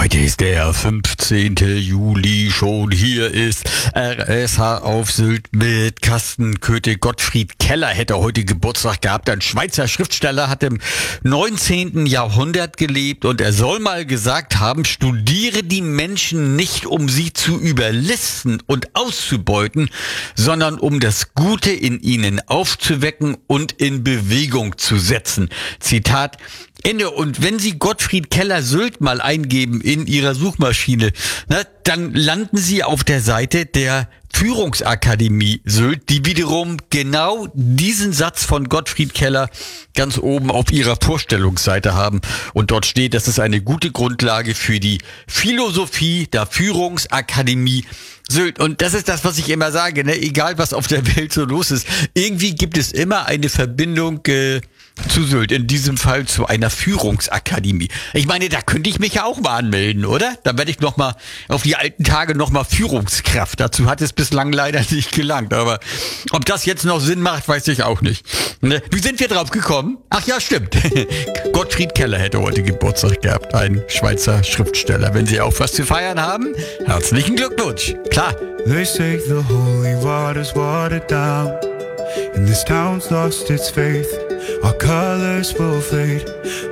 Heute ist der 15. Juli schon. Hier ist RSH auf Sylt mit Carsten Köthe. Gottfried Keller hätte heute Geburtstag gehabt. Ein Schweizer Schriftsteller, hat im 19. Jahrhundert gelebt und er soll mal gesagt haben, studiere die Menschen nicht, um sie zu überlisten und auszubeuten, sondern um das Gute in ihnen aufzuwecken und in Bewegung zu setzen. Zitat Ende. Und wenn Sie Gottfried Keller Sylt mal eingeben in Ihrer Suchmaschine, dann landen Sie auf der Seite der Führungsakademie Sylt, die wiederum genau diesen Satz von Gottfried Keller ganz oben auf ihrer Vorstellungsseite haben. Und dort steht, das ist eine gute Grundlage für die Philosophie der Führungsakademie Sylt. Und das ist das, was ich immer sage, egal was auf der Welt so los ist. Irgendwie gibt es immer eine Verbindung zu Sylt, in diesem Fall zu einer Führungsakademie. Ich meine, da könnte ich mich ja auch mal anmelden, oder? Da werde ich nochmal auf die alten Tage nochmal Führungskraft. Dazu hat es bislang leider nicht gelangt. Aber ob das jetzt noch Sinn macht, weiß ich auch nicht. Wie sind wir drauf gekommen? Ach ja, stimmt. Gottfried Keller hätte heute Geburtstag gehabt. Ein Schweizer Schriftsteller. Wenn Sie auch was zu feiern haben, herzlichen Glückwunsch. Klar. They say the holy water's watered down, and this town's lost its faith. Our colors will fade.